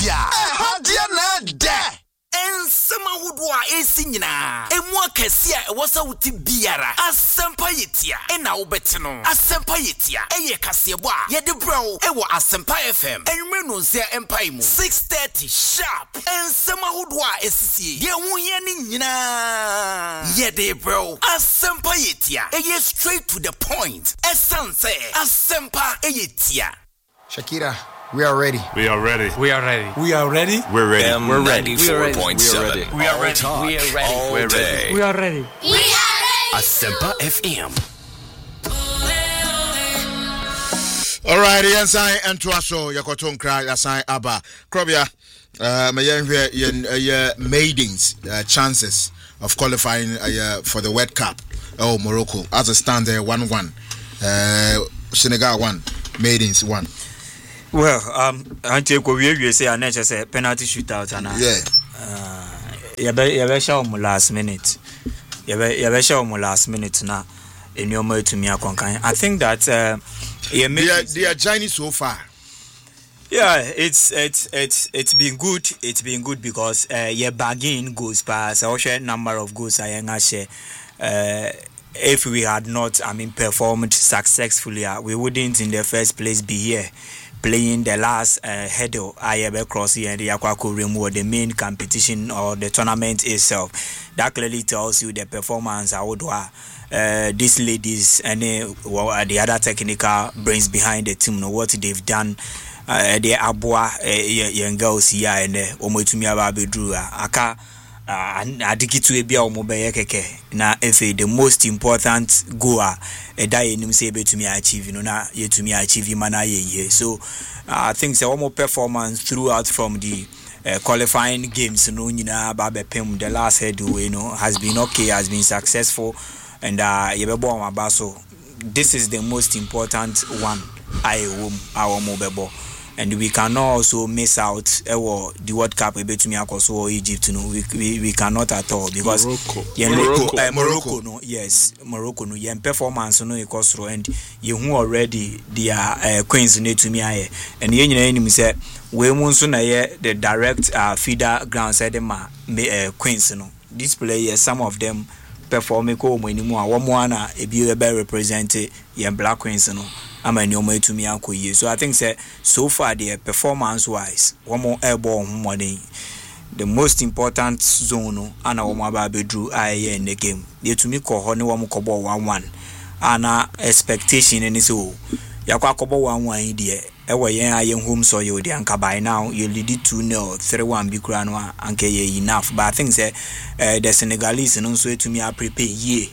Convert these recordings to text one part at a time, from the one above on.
Hadia na de. Ensema wudwa esinyina emu akasia ewasa wuti biara asempa yetia ena wobetino asempa yetia eye kasebo a yede bro ewo asempa FM enwme no nsia empire mu 6:30 sharp ensema wudwa esisi ye wuhia ni nyina yede bro asempa yetia eye straight to the point essence asempa yetia. Shakira, we are ready. We are ready. We are ready. We are ready. We're ready. We're ready. 94.7. We are ready. Talk, We are ready. all We're day. ready. We are ready. We are ready. Asempa FM. All right, Yansai and Tuaso, Yakoton Kra, Yasai Abba. Krobia, maidens chances of qualifying for the World Cup. Oh, Morocco. As it stands there, 1-1. Senegal 1, maidens 1. Well, until we say an say penalty shootout and you show me last minute. You show me last minute now. In your way to me, I think that they are Chinese so far. Yeah, it's been good. It's been good because your bagging goes past a number of goals. If we had not, performed successfully, we wouldn't in the first place be here playing the last hurdle across here and the Aquaco Rim, the main competition or the tournament itself. That clearly tells you the performance these ladies and the other technical brains behind the team, what they've done. The Abua young girls here and Omotumia Babedru Aka. Adikitu ebia omobeye keke na efe the most important goal da enim say betumi achieve na yetumi achieve mana ye. So I think say one more performance throughout from the qualifying games no nyina ba bepem the last head has been okay, has been successful, and yebebo amabaso this is the most important one our mobile. And we cannot also miss out the World Cup between or Egypt. We cannot at all because Morocco no, yes, Morocco no. Your performance no equals through, and you who already their queens need to me and you know say we want to the direct feeder ground said them queens no. These players, some of them perform equal anymore. One more be represent your black queens no. So I think so far the performance wise, one more airborne money. The most important zone and our bedroom in the game. You to me call honey 1-1. And expectation and so Yakwa 1-1 dear. Ewa yen home so you the anka by now you lead it 2-0 3-1 bikranwa anke enough. But I think the Senegalese and also to me I prepare ye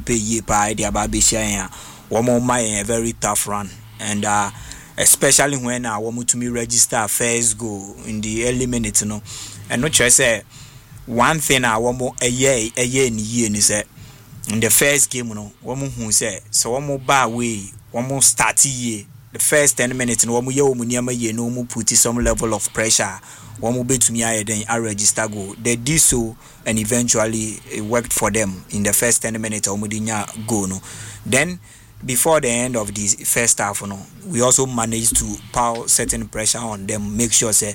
pa the ababisha. One more a very tough run, and especially when I want to me register first goal in the early minutes, and not just say one thing I want more a year is in the first game, one more who say so one more bar way, one more start year. The first 10 minutes, and one more year, no more put some level of pressure. One more bit to me, then I register goal. They did so, and eventually it worked for them in the first 10 minutes. Omudinya go then. Before the end of the first half, we also managed to pile certain pressure on them, make sure they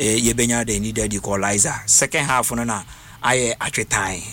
needed the equalizer. Second half, I at a time,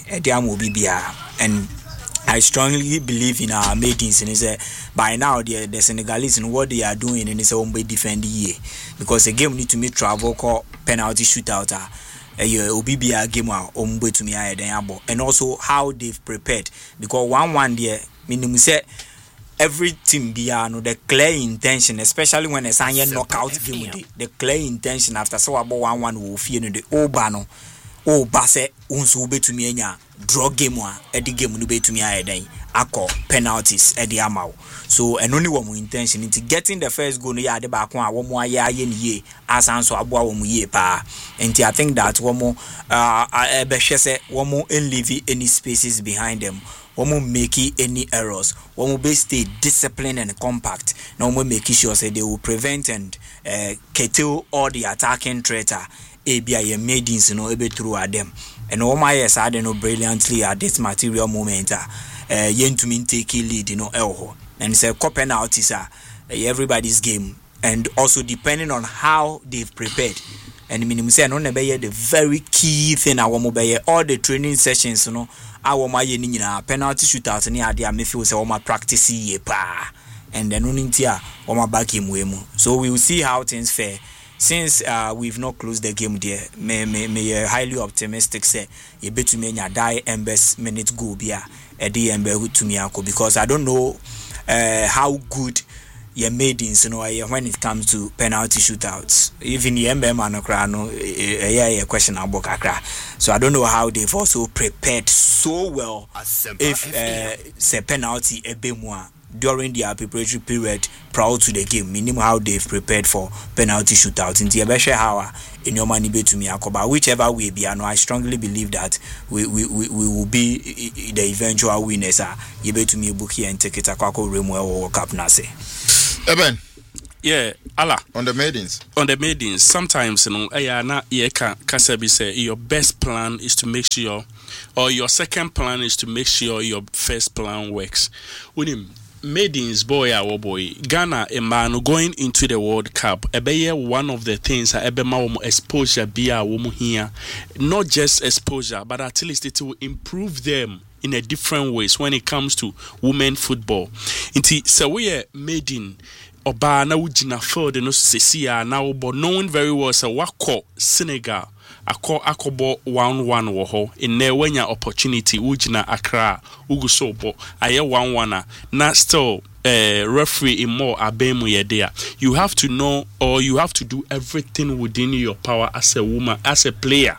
and I strongly believe in our maidens, and by now the Senegalese and what they are doing in his own way defend the year, because the game need to make travel call penalty shootout. OBBA game to me, and also how they've prepared, because 1-1 there, minimum say. Every team the clear intention, especially when a sign knockout game, the clear intention after so about 1-1 will fear the Obano. Oh, Basse, unso be to me, draw game one, at the game will be to me, acco penalties at the amount. So, and only one intention into getting the first goal, the back one more year, as answer about 1 year pa. And I think that one more, one more leave any spaces behind them. One more make any errors. One more stay disciplined and compact. No more make sure say they will prevent and curtail all the attacking threat. ABI maidens able through at them. And all my yes I don't know brilliantly at this material moment. Yen to mean take a lead elho. And it's a penalties everybody's game. And also depending on how they've prepared. and minimum say no be the very key thing our mobile all the training sessions no our my nyina penalty shootout ni ade me feel say o ma practice ye pa and then running tia o ma back him we mu so we will see how things fare since we've not closed the game there me highly optimistic say you bet to me nya die embers minute go bia e dey ember to me akọ because I don't know how good your maidens when it comes to penalty shootouts even the ember man no question about kakra so I don't know how they've also prepared so well if say penalty ebemwa during their preparatory period prior to the game minimum how they've prepared for penalty shootout in the ebeshe how in your money be to me akoba whichever way be I strongly believe that we will be the eventual winners you be to me book here and take it akwako Remo World Cup na say Eben yeah Allah on the maidens sometimes na kasa be say your best plan is to make sure or your second plan is to make sure your first plan works when maidens boy our boy Ghana a man going into the World Cup one of the things exposure be a woman here not just exposure but at least it will improve them in a different ways when it comes to women football inti so we maiden oba na ugina field no sesia na obo knowing very well so wako Senegal akobo 1-1 wo ho enne wanya opportunity ugina Accra uguso bo aye 1-1 na still referee in more abemu yedea you have to know or you have to do everything within your power as a woman as a player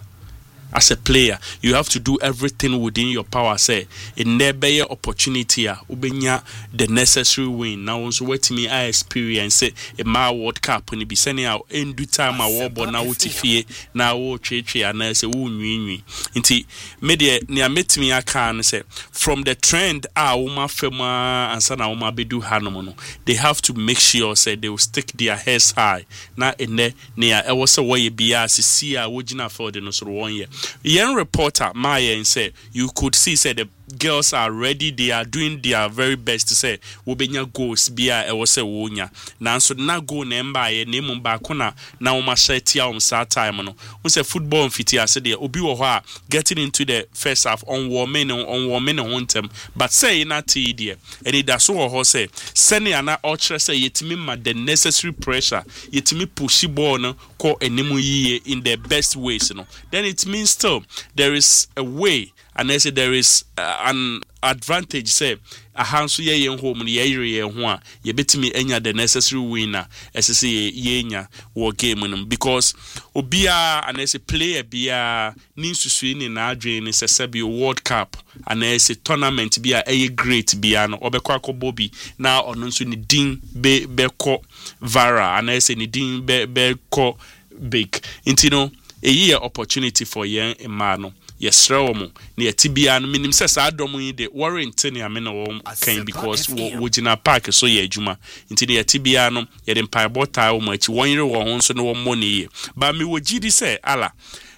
you have to do everything within your power say in never opportunity ubenya the necessary win now so wait me I experience it in my World Cup when be sending out in due time our bo na utifie na wo twetwe ana say wo nwinwi nti media ne ametimi aka say from the trend woman fema ansa na woman bedu hanom no they have to make sure say they will stick their heads high na ene ne e wo say wo ye bia sisi a wo gina for the no so one year young reporter Maya and say you could see say the girls are ready, they are doing their very best to say wobenya goals bia e wo say wonya nanso na go na mba ye na mu ba kona na wo ma shetia sa time no we say football mfiti ase de obi wo ho a getting into the first half on warming on them but say na ti de and it that so ho say senior na ultra say yetimi ma the necessary pressure yetimi push ball no ko enemu yiye in the best ways no then it means still there is a way and I say there is an advantage say a hands ye home ye ye ho a ye betimi enya the necessary winner as say ye nya war game because obia and I say player bia needs to swing in adwin is a World Cup and I say tournament bia great bia no obekwa Bobby now ono nso ni din be ko vara and I say ni din be ko big intino a year opportunity for young emano yes romo near tibia no minim se sa adom yi de warrant ne amena wo kan because wo gina park so ye adwuma nti near tibia no ye de mpa bota wo machi won yire wo ho so no wo money ba me wo gidi se ala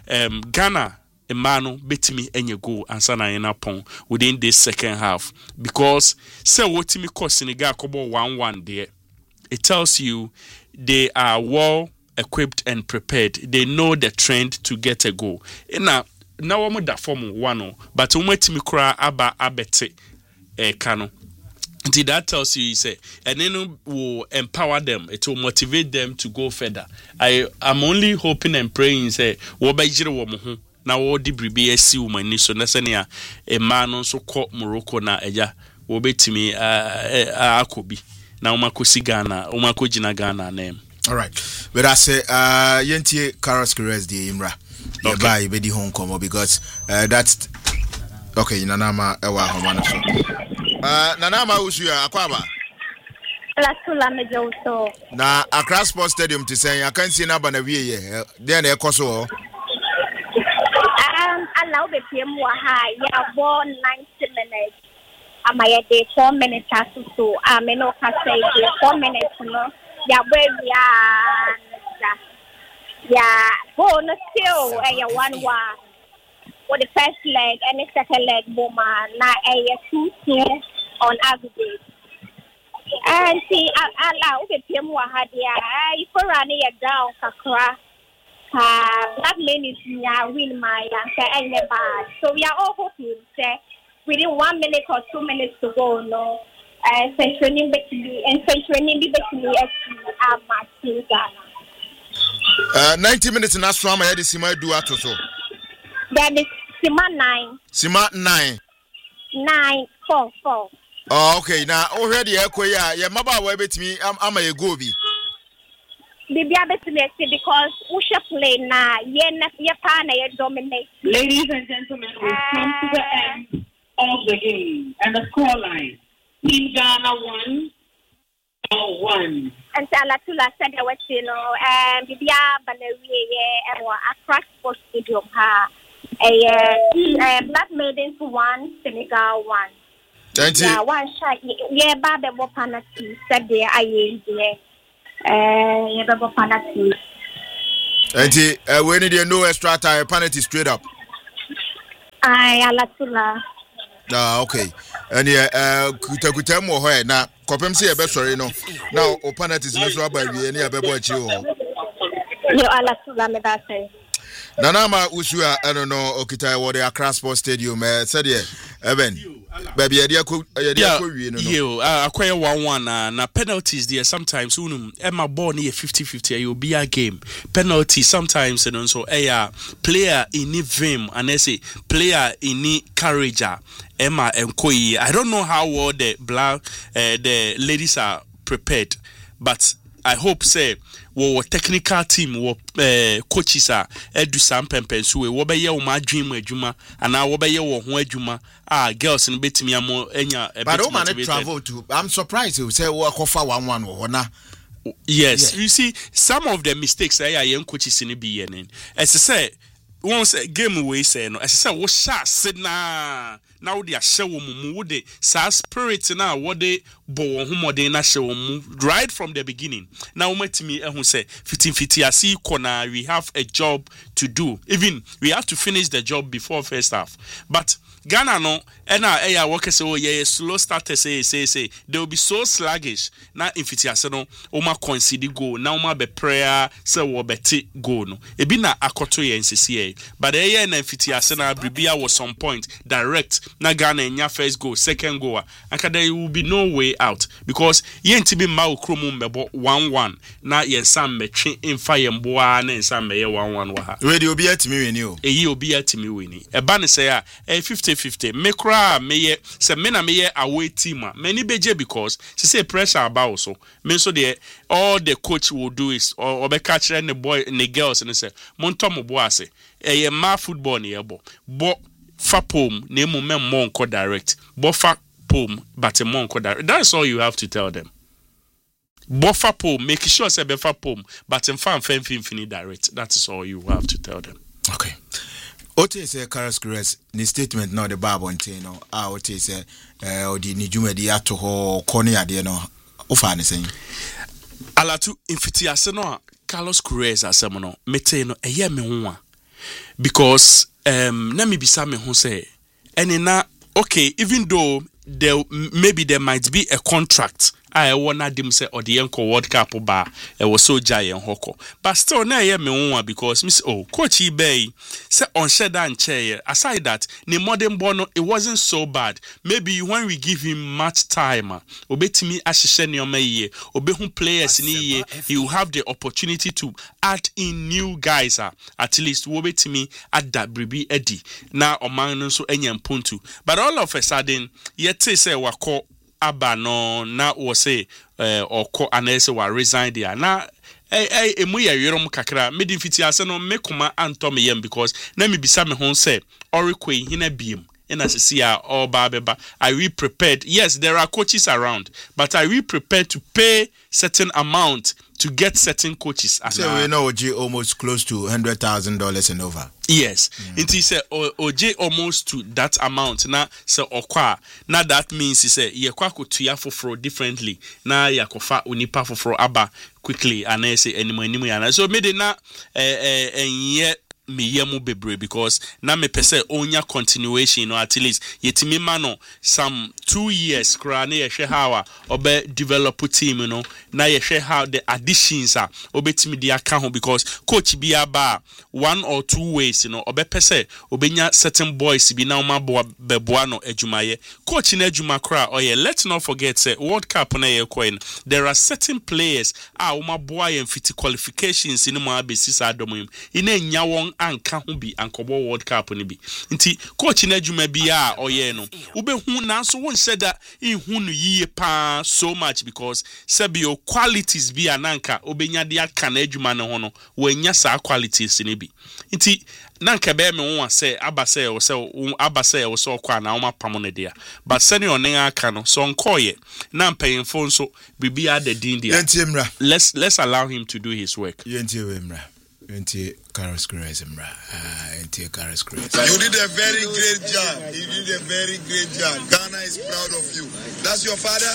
Ghana emano betimi enye go ansa na yen pon within this second half because say wotimi ko Senegal kobo 1-1 there it tells you they are well equipped and prepared. They know the trend to get a goal. Now I'm that form one, but umetimi kura aba abete kano. Until that tells you say, and then will empower them. It will motivate them to go further. I'm only hoping and praying say, wobajire womuhu. Na wo di bribe esi umani so na senia e man so ko Morocco na eja wobetimi akobi. Na umakosi Ghana, umakojina Ghana name. All right, but I say, yentie Carlos Perez the Imra, by Bedi Hong Kong because that's okay. Nanama ewa homana so. Nanama usuya akwaba. La sula mejo so. Na Accra Sports Stadium to say I can't see na bana wie ye. Then e koso. Allow the PM wa ha ya born 90 minutes. Amaya de 4 minutes so. Ameno ka say 4 minutes no. Yeah, go on still a 1-1 for the first leg and the second leg boma na a 2-2 on aggregate. And see, allow the PM Wahadia, if we're running down Kakra, Black men is win my and bad. So we are all hoping that within 1 minute or 2 minutes to go, no. Training between and training between my team Ghana. 90 minutes in Aswama, I had the Sima do at so. That is Sima 9. Sima 9. 9 4 4. Oh, okay. Now already, yeah, Maba will bet me. I'm a gobi. Because we should play now. Your partner dominate. Ladies and gentlemen, we've come to the end of the game and the scoreline. Team Ghana 1-1. And Alatula said, I was, Bibia Banawi, and Accra Sports Stadium, Black Maidens 1, Senegal 1. Yeah, one shot. Yeah, Baba Bopanati said there, Baba Panati. And when did you know extra time penalty straight up? Alatula. Okay. And kuta mo ho na kopem se e be sori no now opponents no so aba wie ne abebo achi ho yo Alatula me da say Nana ma usua eno no okita wo the Accra Sports Stadium said ye even baby ye dia ko wie no yo akwai 1-1 na penalties there sometimes unum Emma ball near 50-50 you be a game penalty sometimes and so player in vim and I say player in courage Emma and Koi. I don't know how well the ladies are prepared, but I hope say wo technical team wo coaches are do some pempensu we be ye wo ma dream adwuma ana wo be ye wo ho adwuma girls no betimi amo enya but o man travel to I'm surprised you say wo kofa 1-1 wo na. Yes, you see some of the mistakes young coaches in be yen as I say once game away say no as I say wo sha sidna now they are show mu de sa spirit na what they bo ho modern na show mu right from the beginning. Now metimi ehun say 15-50 asi corner we have a job to do. Even we have to finish the job before first half. But Ghana no na work say oh yeah slow starter say they will be so sluggish na infitiase no o ma concede goal na o ma be prayer say wo beti goal no e bi na akoto ye nsisi but na infitiase na bribia was some point direct na Ghana nya first goal second goal and there will be no way out because ye ntibi ma okromo mbebo 1-1 na ye nsam metwe emfa ye mboa na nsam me ye 1-1 wa ha we dey obi atimi weni o eyi obi atimi weni e ba ne say 50-50 me kra me se me na me away team many beje because she say pressure about so me so there all the coach will do is or be catch the boy and the girls and say montom mo boase ma football ne ebo bo fa pom na emu memmo nko direct bo fa pom but mo nko direct. That's all you have to tell them. Bo fa pom make sure say be fa pom but fan fini direct. That is all you have to tell them. Okay. Ote say Carlos ni statement now the Bible ntino ote say odi ni dwumadi ato ho kone ade no ofa ne sen alatu infitiase no Carlos Cruz asem no mete no eye me ho because na me bisa me ho say ene na okay even though maybe there might be a contract I wanna dim say or the Enko World Cup ba was so giant hoko. But still na ye me one because Miss Coach Bay say on sheda and chair. Aside that, the modern bono it wasn't so bad. Maybe when we give him much time, obetimi ashishe ni omeye, obehun players ni ye, he will have the opportunity to add in new guys at least obetimi add that bribi Eddie. Now oman so enye mpuntu. But all of a sudden, yet say wako aba no na wo say oko anese wa resign there na emu ya yerom kakra medi fiti ase no mekoma anto me yam because na me bisa me ho say orikwe hina biem na sisi a all baba are we prepared? Yes, there are coaches around, but are we prepared to pay certain amount to get certain coaches? So we know OJ almost close to $100,000 and over. Yes, it is OJ almost to that amount. Na so okwa na that means he say ye kwa kutuya for differently. Na yakofa unipa for aba quickly and I say anymore. So made na me yemu bebre because na me pese onya continuation or at least yetimi mano some 2 years kra na yehwe how obe develop team no na yehwe how the additions are obetimi dia ka ho because coach bi aba 1 or 2 ways obe pese obenya certain boys bi na umabo beboa no adwumaye coach na adwuma kra oye let's not forget say World Cup na ye coin there are certain players umabo ye fit qualifications in mo abesi sa adom ina nya won anka ho bi ankobo World Cup ni bi nti coach na adwuma bi oye no ubehu na so won said that hu no yiye pa so much because sebio qualities bi ananka obenya de aka na adwuma ne ho no wanya sa qualities ni bi nti nanka be me won say abase o so kwa na won apam ne dia but sene onen aka no so nkoye na mpayemfo nso bibia de din dia let's allow him to do his work. You Carlos Cruz. You did a very great job. Ghana is proud of you. That's your father?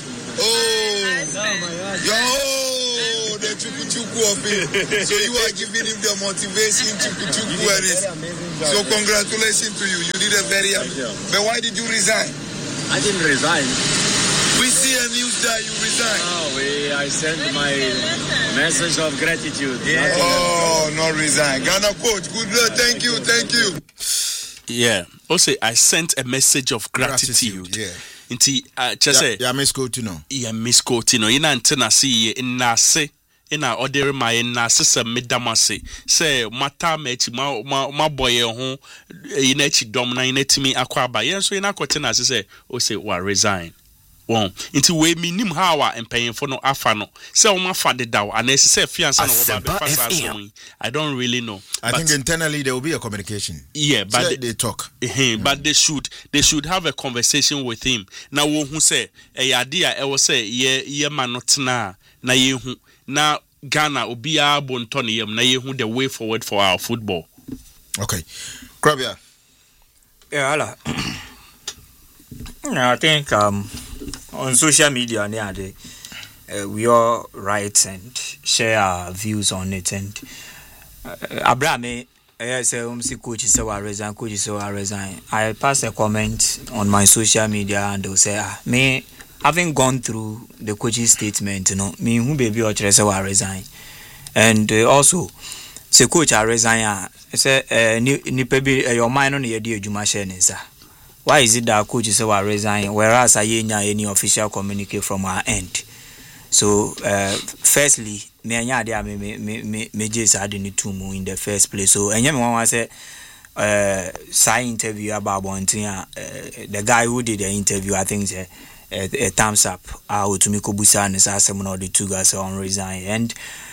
The chuku of him. So you are giving him the motivation chuku and it. So congratulations to you. You did a very But why did you resign? I didn't resign. We see a news that you resigned. I sent my message of gratitude. Not resign. Ghana coach, good luck. Thank you. Yeah. Also, I sent a message of gratitude. Yeah. Inti just say Miss Coutinho. Yeah, Miss Coutinho. Ina antena si inase. Ina order my nase se medamase. Say mata mechi ma boy ho ina chi dom na ina timi akwaba. Yen so ina kwotena say o say wa resign. Won inti we minim how empayemfo no afa no say o ma fa de daw and say fiance no wo ba be fast as me I don't really know. I think internally there will be a communication. Yeah, but so they talk. But they should have a conversation with him. Now wo hu say e yade a e wo say ye ma no tena na ye hu na Ghana obi a bonto ne yam na ye hu the way forward for our football. Okay. Krabia. Yeah, hala. I think on social media we all write and share our views on it, and Abraham say coach say resign. I pass a comment on my social media and they'll say me having gone through the coaching statement, me who baby or say resign, and also say coach resign say ni pebi your mind on your adwuma share nisa. Why is it that coach is resign whereas I any official communique from our end? So firstly, me just had in the first place. So and one say side interview about the guy who did the interview, I think a thumbs up to me Kobusa and Sassamon or the two guys on resign and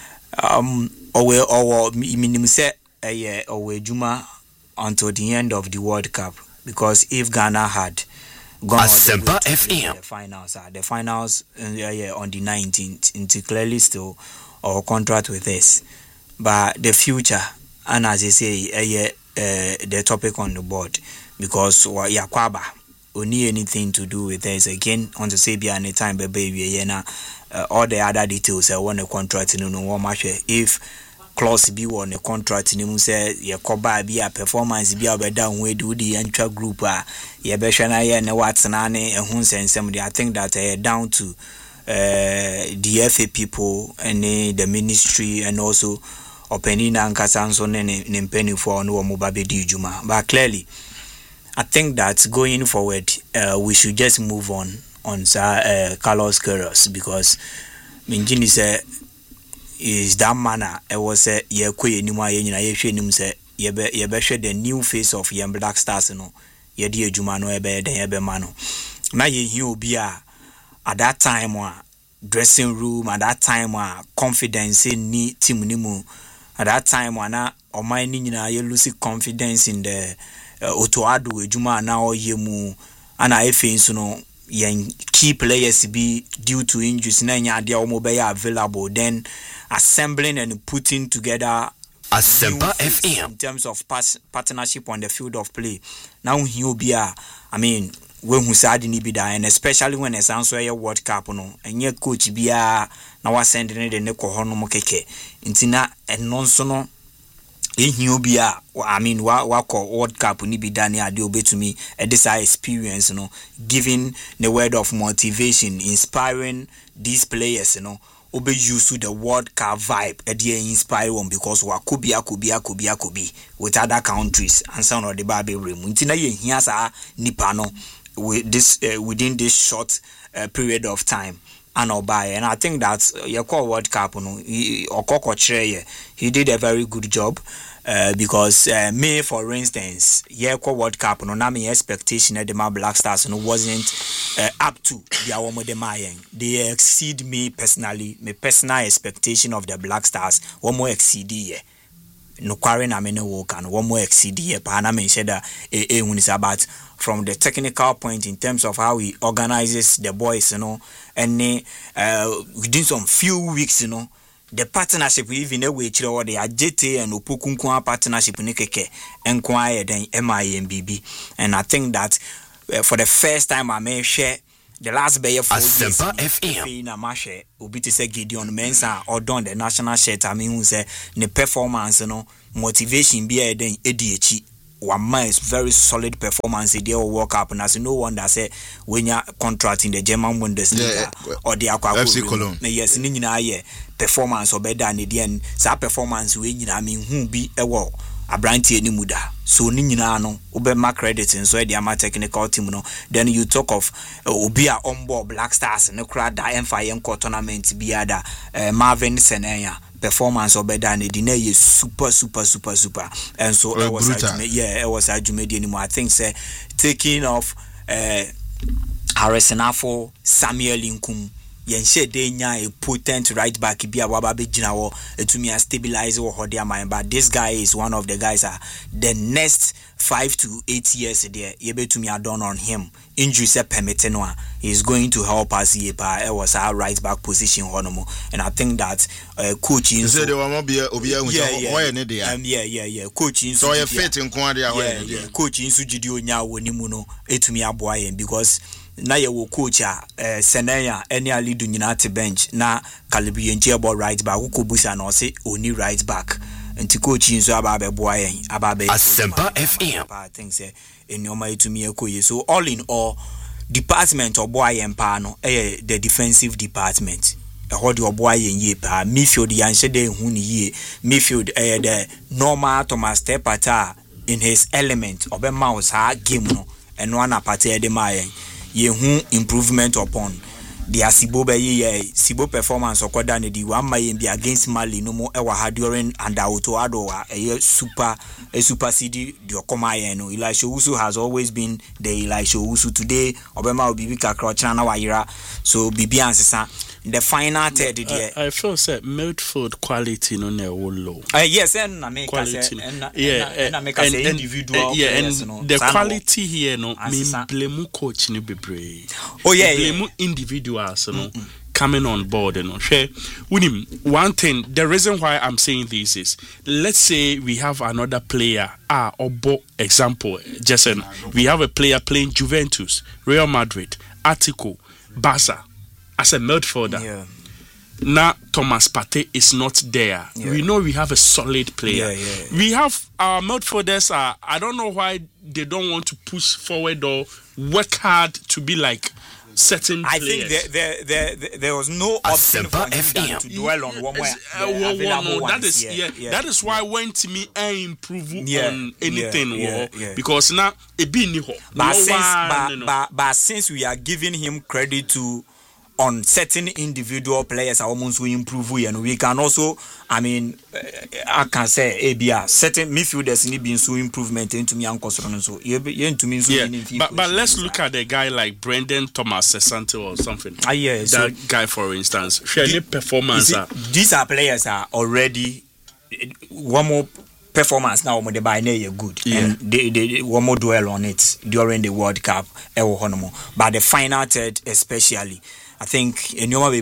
or minimum say or Juma until the end of the World Cup. Because if Ghana had gone the finals on the 19th, into clearly still our contract with us, but the future and as they say the topic on the board because Yakwaba only anything to do with us again on the Sabia any time baby all the other details I want a contract if clause be on a contract in say ye koba be a performance be a down way do the entry group ye be shana ye ne what's nane and hun sensem I think that down to the FA people and the ministry and also opening and kasanso ne penny for no mobabe di juma. But clearly I think that going forward we should just move on Carlos Queiroz because Minjini say is that manner it was a ye kwe ni ma ye nyina ye hwe nim se ye be hwe the new face of Young Black Stars no ye di adwuma no ebe den ebe ma no na ye hi obi a at that time dressing room at that time confidence ni team ni mu at that time na oman ni nyina ye lose confidence in the otoado adwuma na oye mu ana efe nso no yen key players be due to injuries na nya dia omo be available then assembling and putting together Asempa FM in terms of partnership on the field of play. Now he'll be I mean when who said ni be and especially when it's answer your World Cup no and your coach be na was sending the neko hono mo keke intina and non so no ehia I mean wako World Cup ni bi dani ade obetumi this experience giving the word of motivation, inspiring these players obe use the World Cup vibe inspire them because wakobi with other countries and some of the baby room ntina ye hia sa nipa no with this within this short period of time and I think that your call World Cup he did a very good job. Because me, for instance, World Cup, my expectation at the Black Stars wasn't up to the they exceed me personally. My personal expectation of the Black Stars one more exceed no quarry I mean one more exceed about from the technical point in terms of how he organizes the boys, and within some few weeks, the partnership even a way or the AJT and Opokunkwa partnership Nikeke enquire then MIMBB. And I think that for the first time I may share the last Bayer 4 years in a mashe Ubiti say Gideon Mensa or done the national shirt. I mean who say the performance motivation be a then ADHD. One man's very solid performance in the World Cup, and as no one that say when you're contracting the German Bundesliga or the FC Cologne. Yes, performance or better than the end. So performance we I mean who be a war a brandy any muda. So no ube mark credits and so the ama technical team Then you talk of Obia on board Black Stars and the crowd that M5 tournament be other Marvin Senaya. Performance or better than the is super and so it was a Jumedi anymore. I think say taking off Harrison Afo, Samuel Inkum Yenche Denya a potent right back Ibia Wababe Jinawo to me a stabilizer or Hodia mind, but this guy is one of the guys the next 5 to 8 years there able to me are done on him. Injury se permittenwa is going to help us here, but it was our right back position honomo, and I think that coaching so they will be coaching so you fit in coaching Sujidio nya wonimuno etumi aboa because na ye wo coach Senaya any ali do nyina bench na Kalibi about right back who busa na say only right back and coaching so ababe boy ababe Asempa FM I think say in your to me ekoye. So all in all department of boy empano the defensive department hold your boy in ye pa midfield yanse de hu ni ye midfield the normal Thomas Tepata in his element obe mouse ha game no and one aparte de my ye hu improvement upon the Asibo Sibo performance or than the 1 million be against Mali no more ewa during and auto adoa a super CD the Okomaya no Elisha Usu has always been the Elisha Usu today Obama will be Crotchana Waira so Bibi Ansesa the final third I feel say midfield quality no low. Yes, and I make quality and I make individual and the quality here no mean blame coach ni bebre. Oh yeah, blame individuals coming on board share one thing. The reason why I'm saying this is let's say we have another player example just we have a player playing Juventus, Real Madrid, Atletico, Barca as a midfielder. Yeah. Now Thomas Partey is not there. Yeah. We know we have a solid player. We have our midfielders I don't know why they don't want to push forward or work hard to be like certain players. I think there was no option for him to dwell on one way. That is why when to me improve on anything because now it be new. But since we are giving him credit to on certain individual players are almost we improve and we can also I can say certain midfielders need been so improvement into me and so but let's look at the guy like Brendan Thomas Sesante or something. That guy for instance performance these are players are already one more performance now they buy good and they one more dwell on it during the World Cup but the final third especially I think that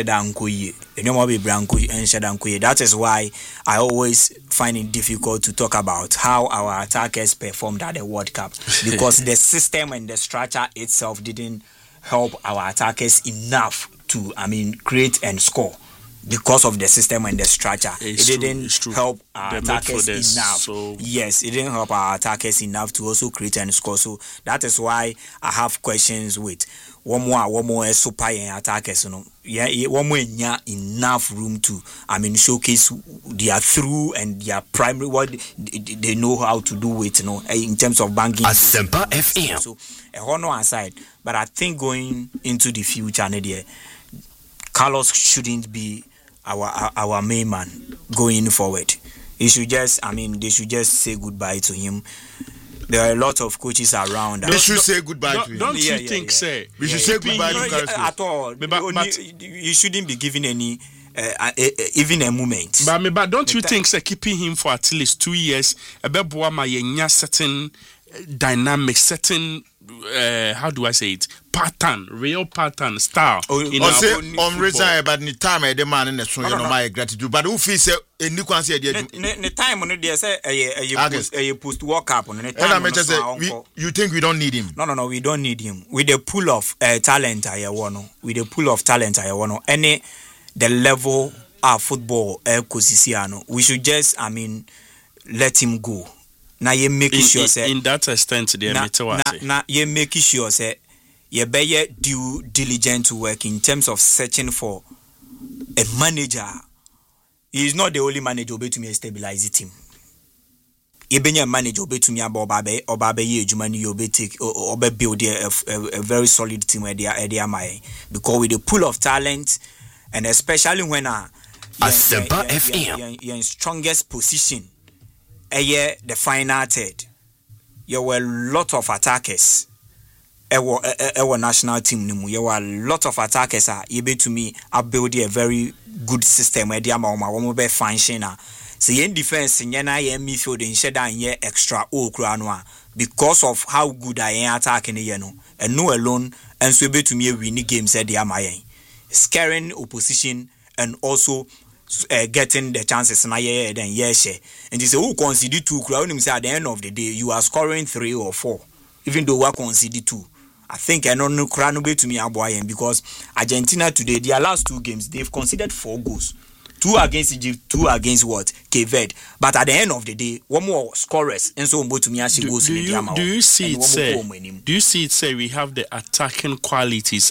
is why I always find it difficult to talk about how our attackers performed at the World Cup because the system and the structure itself didn't help our attackers enough to create and score. because of the system and the structure. It's it didn't true. help our attackers enough. So yes, it didn't help our attackers enough to also create and score. So that is why I have questions with one more super attackers. One more enough room to showcase their through and their primary what they know how to do it. In terms of banking. Asempa FM. So a aside, but I think going into the future, Carlos shouldn't be our main man going forward. He should just, they should just say goodbye to him. There are a lot of coaches around. They should say goodbye to him. Don't you think, say we should say goodbye to Carlos? At all. But you shouldn't be given any, even a moment. But don't you think, say keeping him for at least 2 years, certain dynamic, certain how do I say it? Pattern, real pattern, style. Resign, but the time the man in the show, my gratitude. But who feels a new concert? The time on it, say a post walk up on the time. You think we don't need him? No, we don't need him. With the pool of talent, with the pool of talent, any the level of football, we should just, let him go. Now you making sure say in that extent now you making sure say you better due diligent work in terms of searching for a manager. He is not the only manager to me stabilize the team. He be a manager to me about ye Jumani you be take or build a very solid team where they are my because with the pool of talent and especially when Asempa FM you're in strongest position. The final third, there were a lot of attackers. Our national team, there were a lot of attackers. Able to me, I build a very good system where they are more function. So in defense, in midfield, in shed and extra because of how good I am attacking and no alone, and so able to me winning games at the Amayan, scaring opposition and also. Getting the chances and and you say who conceded 2 say at the end of the day you are scoring 3 or 4 even though we conceded 2. I think I don't know to me because Argentina today their last 2 games they've conceded 4 goals. 2 against Egypt, 2 against what? Cape Verde. But at the end of the day, one more scorers and so on to me as she goes. Do you see it say we have the attacking qualities?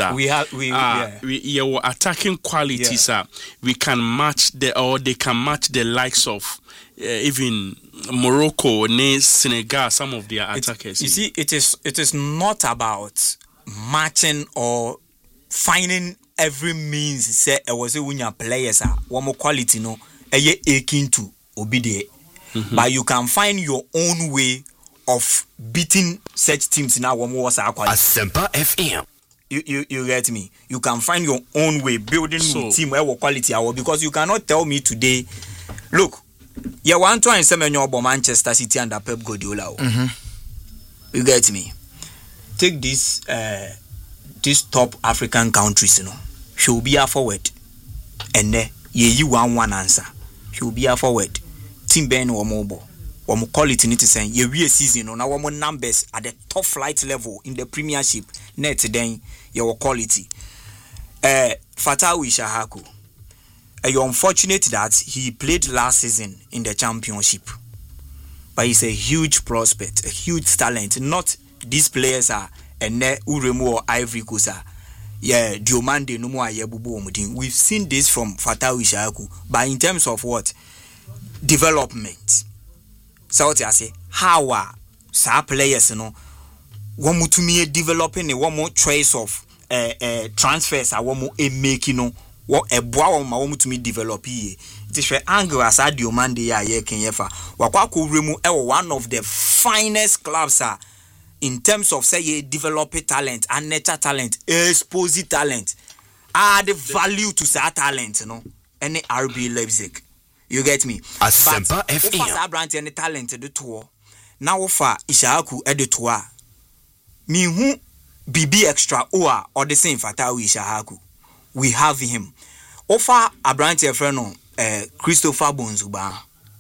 Your attacking qualities we can match they can match the likes of even Morocco, Senegal, some of their attackers. You see, it is not about matching or finding every means say I was a winner players one more quality akin to obedient. But you can find your own way of beating such teams now one more Asempa FM. You get me? You can find your own way building team where quality because you cannot tell me today look you want to and Semenyo Manchester City under Pep Guardiola. You get me? Take this these top African countries, she'll be a forward. And you 1-1 answer. She'll be a forward. Team Ben or mobile. Or more quality need to say, you be a season on our numbers at the top flight level in the Premiership. Net then your quality. Fatawu Ishahaku. You're unfortunate that he played last season in the Championship. But he's a huge prospect, a huge talent. Not these players are and Uremu or Ivory Coast. Diomande no more yebubu. We've seen this from Fatawu Ishahaku, but in terms of what development, so what I say, how are some players one more to me developing one more choice of transfers. I want more making what a boy want to me develop here. It is for angle as I Diomande Kenyefa. Wakwaku Remu one of the finest clubs in terms of say develop talent and nature talent, expose talent, add value to that talent, any RB Leipzig. You get me? Asempa FM. Offer brand any talent the tour. Now offer Ishahaku editor. Me who BB extra or the same Fatawu Ishahaku. We have him. Offer a brand friend Christopher Bonzuba.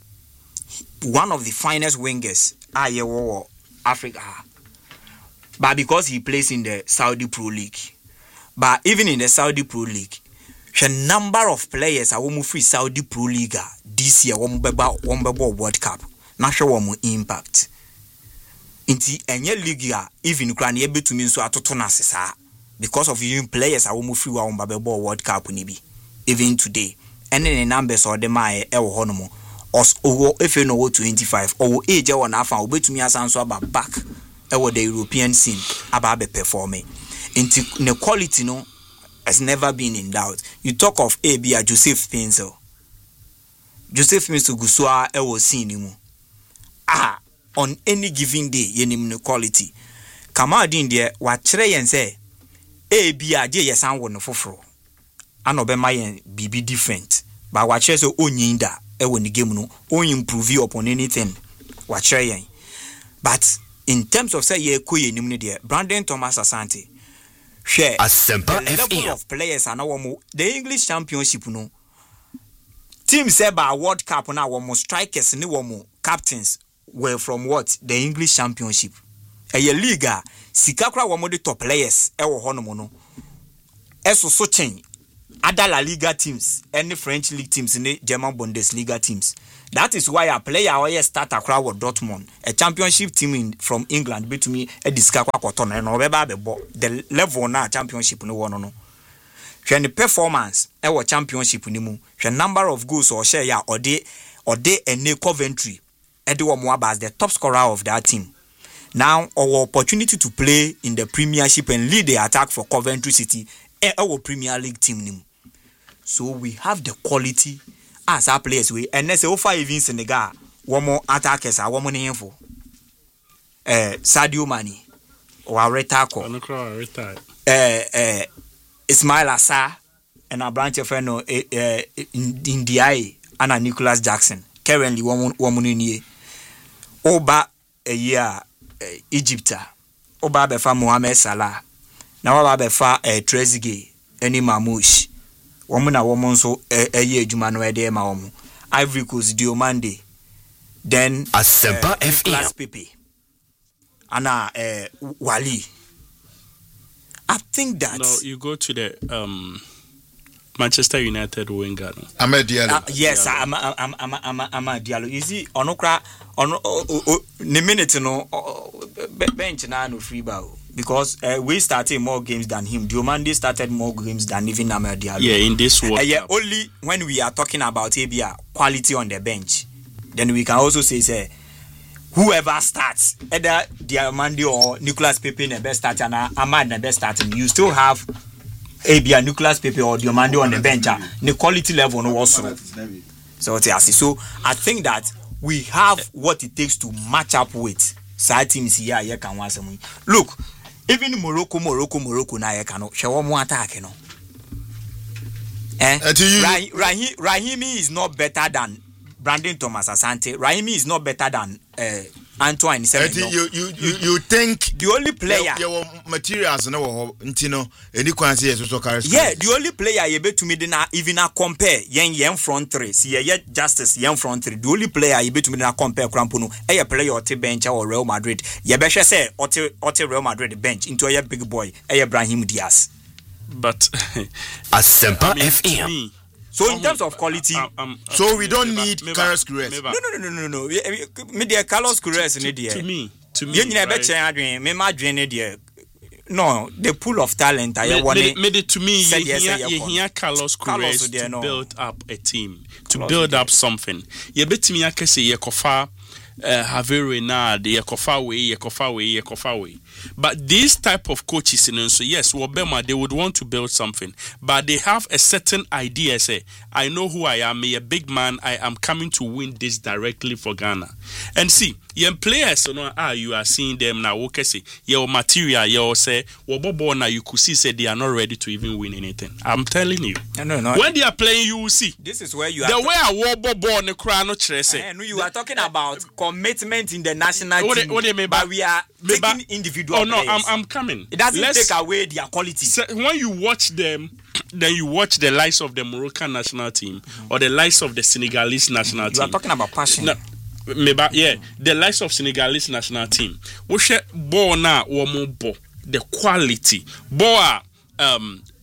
One of the finest wingers Africa. But because he plays in the Saudi Pro League. But even in the Saudi Pro League, the number of players a womu free Saudi Pro League this year womu beba World Cup na hwe womu impact inti enye league even kra na yebetumi nso atoto na sesa because of even players a womu free wa womu beba World Cup ni bi even today and the numbers or the my e wo hono os owo efe no 25 owo age e wona afa obetumi asanso aba back e wo the European scene aba be performing inti the quality no has never been in doubt. You talk of Abia Joseph Pinso Gusua e was seen him. On any given day, yenim no quality. Kama din there, what yen say, Abia je yesan won foforo. Ano be my BB different. But what so onyinda e won the game no, on improve upon anything. What yen. But in terms of say ye ko yenim there, Brandon Thomas Asante. Share Asempa the level FM of players and the English Championship no team said by World Cup now one strikers ni one captains were from what the English Championship a liga sikakra one the top players e wo hono no eso so chen other La Liga teams any French league teams in the German Bundesliga teams. That is why a player who start across with Dortmund, a championship team from England, bet to me a discount and the level now championship no one no. When the performance our championship ni mu, the number of goals or share ya or they and Coventry, Edward Mwaba as the top scorer of that team. Now our opportunity to play in the Premiership and lead the attack for Coventry City, our Premier League team ni mu. So we have the quality as our players we and let's say over even Senegal one more attackers are one more info Sadio Mane or Retako Ismail Assar and a branch of friend Ndiaye and Nicholas Jackson currently one in year Oba a year Egypta Oba befa Mohamed Salah now Oba befa Trezeguet any Mamouche woman so a year Jumano Edema Ivory Coast Diomande then Asempa Class FM Pepe Anna Wali. I think that no, you go to the Manchester United winger. Ahmed Diallo. Yes, I'm a Diallo. You see, onokra the minute no bench na no free ball. Because we started more games than him. Diomande started more games than even Ahmed Diallo. Yeah, in this World Cup. Only when we are talking about ABA quality on the bench, then we can also say whoever starts, either Diomande or Nicolas Pepe the best starter and Ahmad the best starting, you still have ABA Nicolas Pepe or Diomande on the bench. The quality level no also. So I think that we have what it takes to match up with side teams here. You can want some. Look. Even Morocco na ye cannot show more attack, you know. Raheem is not better than Brandon Thomas Asante. Raheem is not better than Antoine. You think the only player your materials no ntino any kwanse yes so carry. Yeah, the only player you bet to me na even a compare yen front three. See ye Justice yen front three. The only player you bet to me na compare Crampono. A player or bench or Real Madrid. Ye be say or Real Madrid bench into a big boy. A Brahim Diaz. But Asempa FM. So in terms of quality, so we don't need Carlos Queiroz. No. Me dear Carlos Queiroz ni dear. To me. You never change adwin. Me ma adwin ni dear. No, the pool of talent I want. To me, you hear Carlos Queiroz to build up a team, to build up something. You bet me I can say you kofa have Renard, you kofa way. But these type of coaches, so yes, Wabema, they would want to build something, but they have a certain idea. Say, I know who I am, a big man. I am coming to win this directly for Ghana. And see, young players, you are seeing them now. Okay, say your material, you say, Wabobo now you could see say they are not ready to even win anything. I'm telling you. No. When they are playing, you will see. This is where you are. The way a Wabobo on the crown, no stress. You are talking about commitment in the national team. What do you mean? But we are taking individual. Oh no, players. I'm coming. It doesn't take away their quality. So when you watch them, then you watch the likes of the Moroccan national team or the likes of the Senegalese national team. You are talking about passion. No, yeah, the likes of Senegalese national team. We share ball now or more ball. The quality ball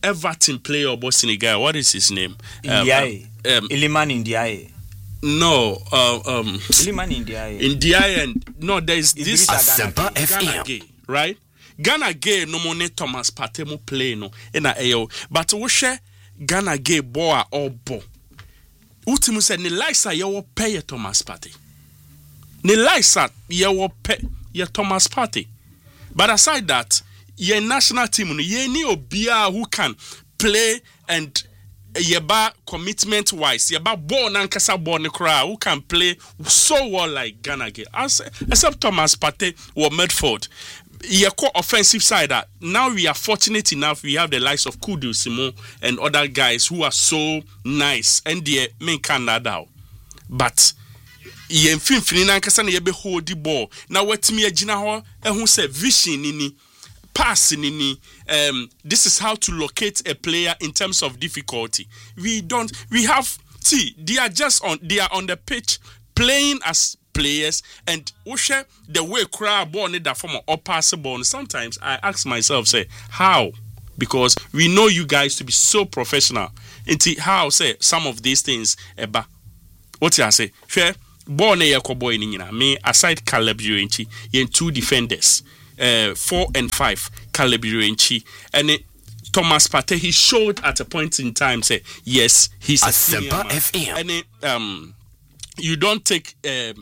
Everton player or Senegal. What is his name? Ndiaye. Iliman Ndiaye. No, Iliman Ndiaye. Ndiaye and no, there is this Asempa Ghana Gay, right? Ghana Gay no money Thomas Partey mo play no in a AO, but we share Ghana Gay boy or bo. Ultimu said, Nelisa, you will pay your Thomas Partey. Nelisa, you will pay your Thomas Partey. But aside that, your national team, you need Obia who can play and yeba commitment wise, yeba born and kasa born who can play so well like Ghana Gay. Except Thomas Partey or Medford. Your core offensive side now we are fortunate enough we have the likes of Kudu Simon and other guys who are so nice and they main Canada. But ye mfimfini na nkasa na ye be hold the ball. Now wetimi agina ho ehun say vision nini pass nini this is how to locate a player in terms of difficulty. We have they are on the pitch playing as players and the way crowd ball need that form of pass ball. Sometimes I ask myself, say, how? Because we know you guys to be so professional. Into how say some of these things eba. What I say? Fair ball ne yako boy ni me aside Caleb Urenchi, yen 2 defenders, 4 and 5 Caleb Urenchi and Thomas Partey. He showed at a point in time say yes he's a senior man. FM. And you don't take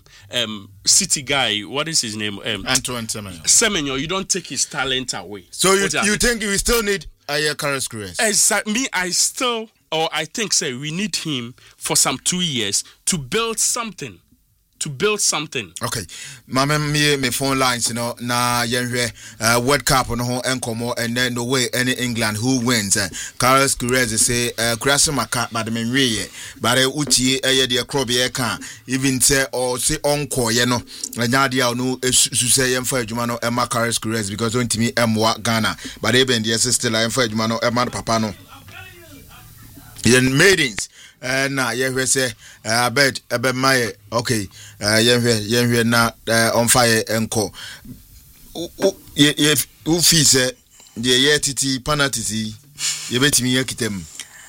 City guy, what is his name? Antoine Semenyo. Semenyo, you don't take his talent away. So you think we still need Carlos Queiroz? Exactly. I think say we need him for some 2 years to build something. Okay. Mama me phone lines, na World Cup on ho enkomo and then the way any England who wins. Carlos Queiroz say Krasim Maka but me we but uti de krobie kan even say or say onko ye no nya dia no su say yemfa adwuma no e ma Carlos Queiroz because don't me emwa Ghana but even the still yemfa adwuma no e ma papa no. Yen maidens na ye say abed ebe my okay ye na on fire enko ye u fi say ye titi panatiti ye betimi ye kitem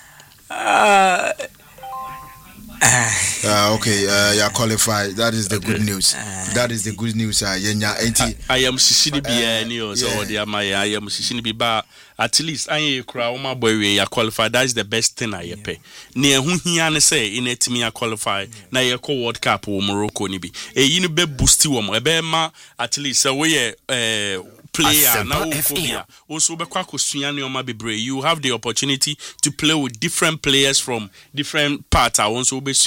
okay, you are qualified. That is the good news. That is the good news. I am Sishini Bianio, so I am Sishini Biba. At least I am boy. You are qualified. That is the best thing I pay. Near who he say in it me are qualified. Now you call World Cup or Morocco nibi. You be boosty woman. A bear ma at least so we player now also you have the opportunity to play with different players from different parts. I also be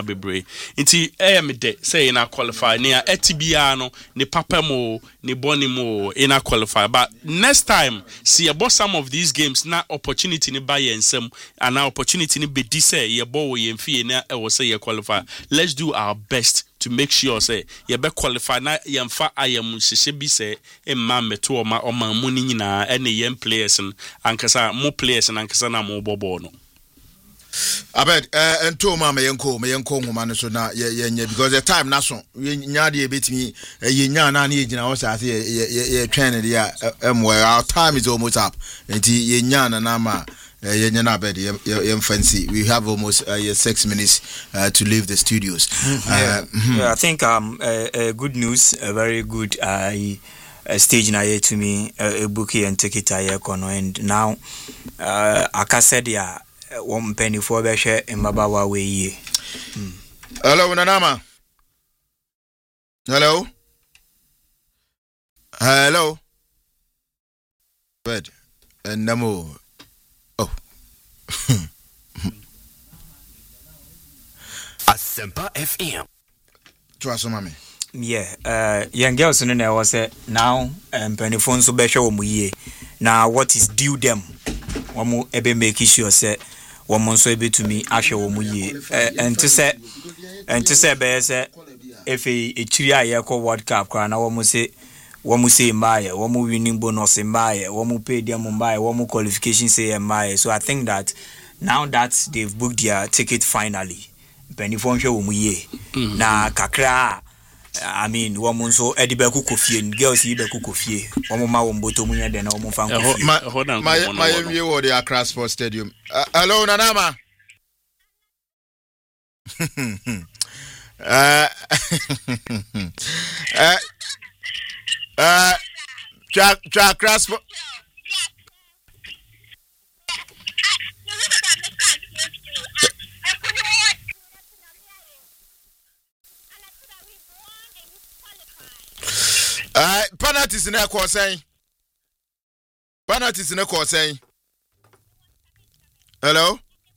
inti say na qualify near etibiano ne papa mo ne boni mo in a qualify. But next time see about some of these games na opportunity ni buy and some and opportunity ni be say ye bo ye mfie na e was say ye qualify. Let's do our best to make sure say ye be qualify na ye mfa ayam hihye bi say emma meto o ma muni nyina ene yem players ankasa mo players ankasa na mo bobo no abed ento ma me yenko homa no so na ye because the time na so nya de betimi ye nya na ye gina wo say ye train dia our time is almost up enti ye nya na ma we have almost 6 minutes to leave the studios. I think good news, a very good stage na to me a bookie and take it and now aka said ya one penny for be share in Mabawa way. Hello Nanama. Hello bed and Namo. Asempa FM. Trust mami. Yeah, young girls in there was now penny so be show mu now what is due them one ebe make sure say one so ebe to me ahwe mu and to say be say if e chiri ayeko World Cup kwa na one say mbaye one winning bonus mbaye one pay them mbaye one qualification say mbaye. So I think that now that they've booked their ticket finally penny phone show mu na kakra I mean, woman so Edibeku Kofi and girls Ibeku Kofi. Woman Mawomboto Munya then Omo Fan. Miami or the Accra Sports Stadium. Hello, Nanama. Accra Sports. Penalties in a course saying. Penalties in a course saying. Hello?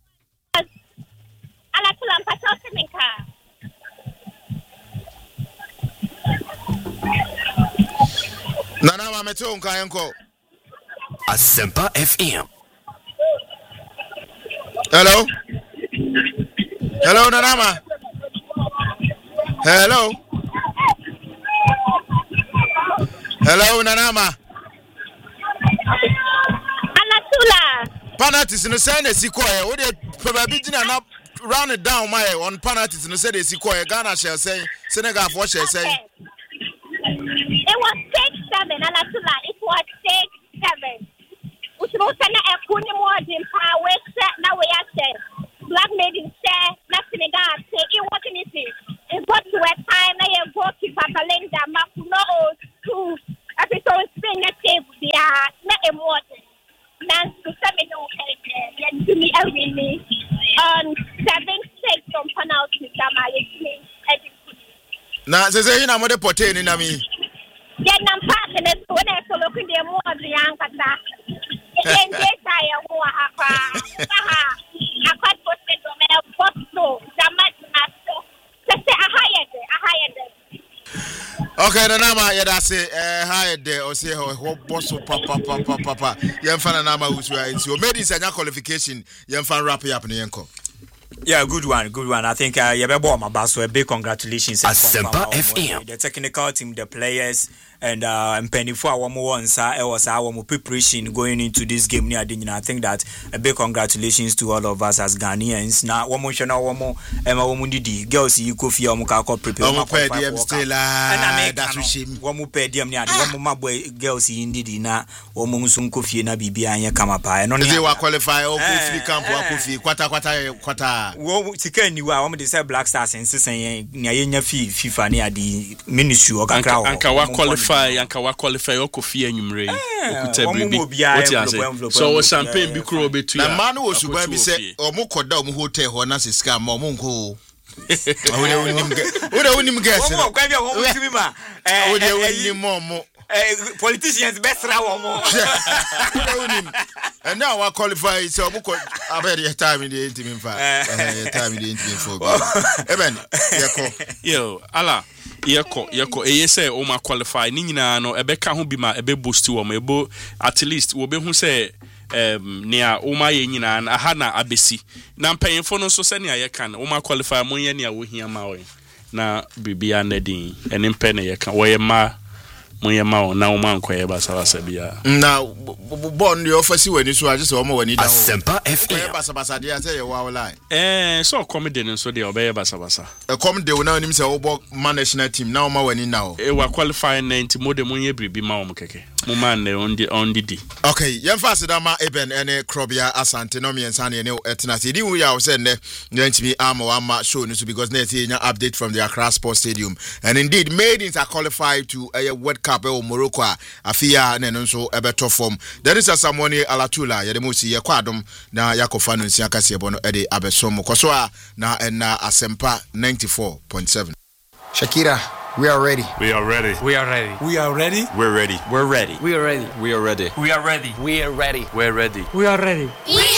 Nana Mameto Kayanko. Asempa FM. Hello? Hello, Nanama? Hello? Hello, Nanama. Alatula. Penalties in the Senate, Sequoia. Would you probably not round it down my on penalties in the Senate, Sequoia? Ghana shall say, Senegal, what shall say? It was 6-7, Alatula. It was 6-7. Which was a Kunimu in power, now we are saying. Black made him say, not Senegal, say, it wasn't easy. It got to a time I am walking Papalinda, Makuno, two. Episode spring a tape, they are not a water. Nancy to 7 and to me every day. 7-6 from penalty, now, say, you know, what the potato in me. Then I'm passing it when I saw looking the more of the Yankata. Then they say, I quite posted to me a bottle, the match. Say, a higher. Okay, the number that's it. Higher there or say, oh, boss, papa. Young fan number who's right. So, made this a qualification. Young fan wrap up in the ankle. Yeah, good one. I think you better my boss. So a big congratulations. Asempa FM. The technical team, the players, and penny for our more and it was our preparation going into this game near the. I think that a big congratulations to all of us as Ghanaians. Now, one more, Emma Womundidi, girls, you could feel Mukako prepare. That's shame. One more pay them near one more boy, girls, indeed, na Womunsun Kofi na Bibia and Kamapa. And they were qualified, Kofi Camp, Kofi, Quata. Well, Tiken, you are to say Black Stars and saying Nyanya FIFA near the ministry or Ankawa qualify or Kofi and Yumre. So champagne bikro between the man who should be said or Mokodam Hotel Honas is scam or Mungo. Would I win guess? Would I win more? Politicians best and now I qualify so I bet your time in the intimate yo ala yeko say o ma qualify ni nyina no ebeka ho bi ma ebe boost wo ma ebo at least wo be hu say nea o ma ye nyina na aha na abesi na mpanyefo no so se nea ye kan o ma qualify mo ye nea wo hia ma wo na bibia na din ene mpe na ye kan wo ye ma Moyama na woman kwaye basa bia na born the office when you so I just omo wani da Asempa FM basa dia say you wa lie so comedy no so dey obey basa comedy na nim say obo national team na oma wani now wa qualify 90 mode monye bribi ma om keke mo man on the okay yem fast da ma eben ene Krobia Asante no me ensa ne etena se di wu ya say ne ntimi ama show no so because na say update from the Accra Sports Stadium and indeed Maidens are qualified to a World Cup Morocco afia na nso ebeto form there is someone Alatula ye de mo si ye kwadom na yakofa no nsia kase ebo no e de abesom koso a na Asempa 94.7 Shakira, we are ready. We are ready. We are ready. We are ready. We're ready. We're ready. We are ready. We are ready. We are ready. We are ready. We're ready. We are ready. We